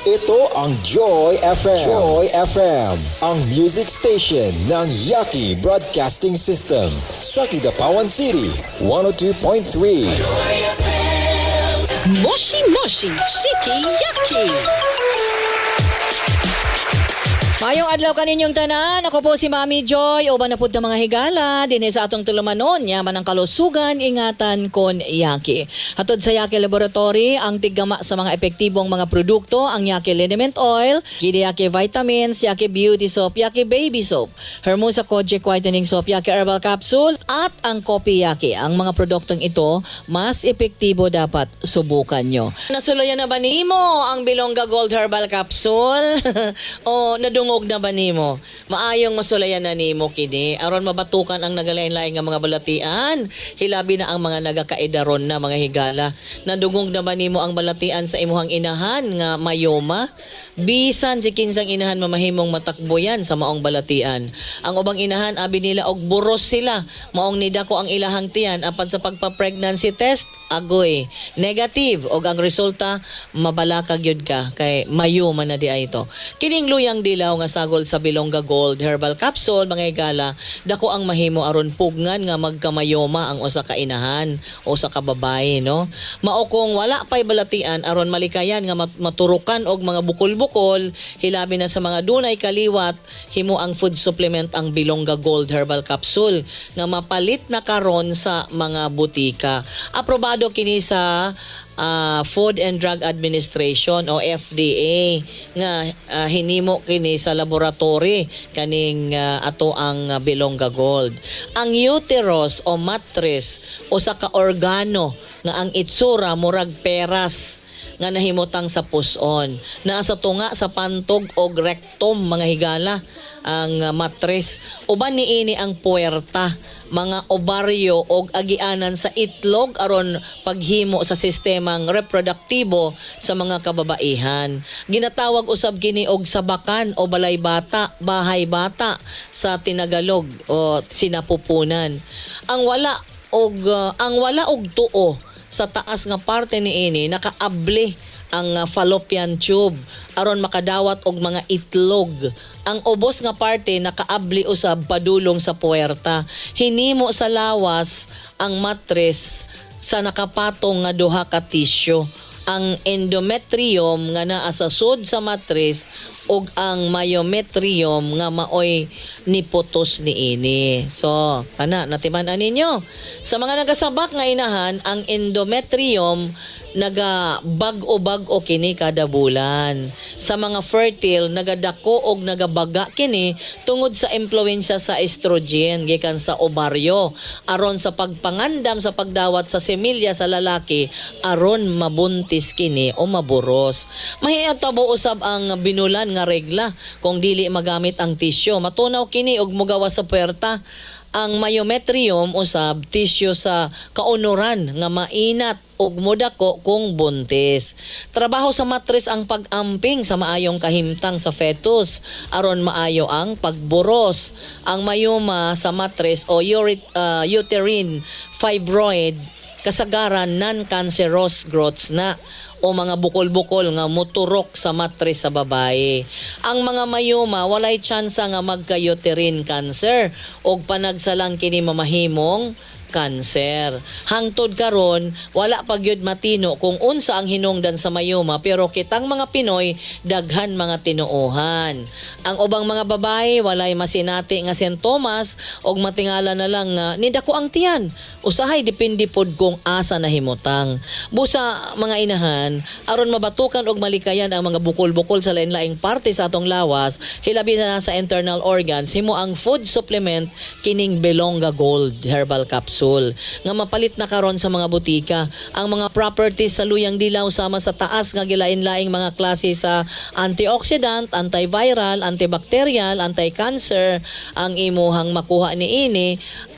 Ito ang Joy FM. Joy FM, ang music station ng Yaki Broadcasting System sa Kidapawan City, 102.3. Moshi Moshi, Shiki Yaki. Mayong adlaw kaninyong tanan, ako po si Mami Joy, uban na pud ng mga higala, din sa atong tulumanon, yaman ang kalusugan, ingatan kon Yaki. Hatod sa Yaki Laboratory, ang tiggama sa mga epektibong mga produkto, ang Yaki Liniment Oil, Yaki Vitamins, Yaki Beauty Soap, Yaki Baby Soap, Hermosa Kojic Whitening Soap, Yaki Herbal Capsule, at ang Kopi Yaki. Ang mga produktong ito, mas epektibo dapat subukan nyo. Nasulayan na ba nimo ang Bilongga Gold Herbal Capsule? O nadungog na ba nimo? Maayong masulayan na nimo kini aron mabatukan ang nagalain-lain nga mga balatian. Hilabi na ang mga nagakaidaron na mga higala. Nadungog na ba nimo ang balatian sa imuhang inahan nga mayoma? Bisan si kinsang inahan mamahimong matakbo yan sa maong balatian. Ang ubang inahan abi nila og buros sila. Maong nidako ang ilahang tiyan apan sa pagpa-pregnancy test agoy negative og ang resulta mabalakag yun ka kay mayoma na di ay ito. Kining luyang dilaw nga sagol sa Bilongga Gold Herbal Capsule mga higala dako ang mahimo aron pugngan nga magkamayoma ang usa ka inahan o sa kababaye no. Mao kung wala pay balatian aron malikayan nga maturukan og mga bukol-bukol hilabi na sa mga dunay kaliwat himo ang food supplement ang Bilongga Gold Herbal Capsule nga mapalit na karon sa mga butika. Aprobado kini sa Food and Drug Administration o FDA nga hinimo kini sa laboratory kaning ato ang Bilongga Gold. Ang uterus o mattress usa ka organo nga ang itsura murag peras nga nahimutang sa puson. Nasa tunga sa pantog o rectum mga higala ang mattress. Uban niini ang puwerta, mga obaryo o agianan sa itlog aron paghimo sa sistemang reproduktibo sa mga kababaihan. Ginatawag usab kini og sabakan o balay bata, bahay bata sa tinagalog o sinapupunan. Ang wala og tuo sa taas nga parte niini nakaabli ang fallopian tube aron makadawat og mga itlog. Ang ubos nga parte nakaabli usab padulong sa puwerta. Hinimo sa lawas ang mattress sa nakapatong nga duha ka tissue. Ang endometrium nga naa sa sud sa mattress ug ang myometrium nga maoy niputos niini. So, natiman-an ninyo. Sa mga nagasabak nga inahan, ang endometrium nagabag-o kini kada bulan. Sa mga fertile, nagadako og nagabaga kini tungod sa impluwensya sa estrogen gikan sa obaryo aron sa pagpangandam sa pagdawat sa semilya sa lalaki aron mabuntis kini o maburos. Mahitabo usab ang binulan nga regla kung dili magamit ang tissue. Matunaw kini og mogawas sa puwerta. Ang myometrium usab tissue sa kaunuran nga mainat ug modako kung buntis. Trabaho sa mattress ang pag-amping sa maayong kahimtang sa fetus aron maayo ang pagburos. Ang mayoma sa mattress o uterine fibroid kasagaran non-cancerous growths na o mga bukol-bukol nga muturok sa mattress sa babae. Ang mga mayoma walay tsansa nga magka-uterine cancer o panagsalang kini mamahimong cancer. Hangtod karon wala pa gyud matino kung unsa ang hinungdan sa mayoma pero kitang mga Pinoy daghan mga tinuohan. Ang ubang mga babae walay masinati nga sintomas og matingala na lang nga nidako ang tiyan. Usahay depende pod kung asa nahimutang. Busa mga inahan aron mabatukan og malikayan ang mga bukol-bukol sa lain-laing parte sa atong lawas, hilabi na sa internal organs, himo ang food supplement kining Bilongga Gold Herbal Capsule nga mapalit na karon sa mga butika. Ang mga properties sa luyang dilaw sama sa taas nga gilain-laing mga klase sa antioxidant, antiviral, antibacterial, anti-cancer ang imuhang makuha niini